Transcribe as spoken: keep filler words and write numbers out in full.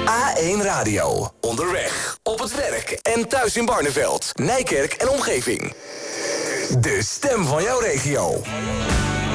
A één Radio. Onderweg, op het werk en thuis in Barneveld, Nijkerk en omgeving. De stem van jouw regio.